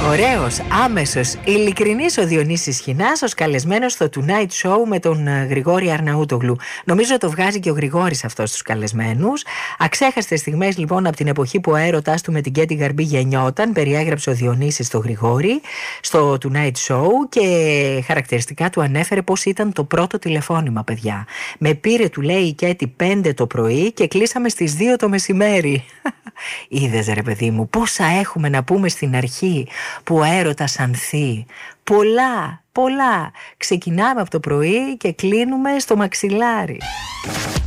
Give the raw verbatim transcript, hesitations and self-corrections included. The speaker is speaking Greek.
Ωραίος, άμεσος, ειλικρινής ο Διονύσης Χινάς, ως καλεσμένος στο Tonight Show με τον Γρηγόρη Αρναούτογλου. Νομίζω το βγάζει και ο Γρηγόρης αυτός στους καλεσμένους. Αξέχαστες στιγμές λοιπόν από την εποχή που ο έρωτας του με την Κέτη Γαρμπή γεννιόταν, περιέγραψε ο Διονύσης στο Γρηγόρη στο Tonight Show και χαρακτηριστικά του ανέφερε πως ήταν το πρώτο τηλεφώνημα, παιδιά. Με πήρε, του λέει, η Κέτη πέντε το πρωί και κλείσαμε στις δύο το μεσημέρι. Είδες ρε παιδί μου πόσα έχουμε να πούμε στην αρχή που ο έρωτας ανθεί. Πολλά, πολλά. Ξεκινάμε από το πρωί και κλείνουμε στο μαξιλάρι.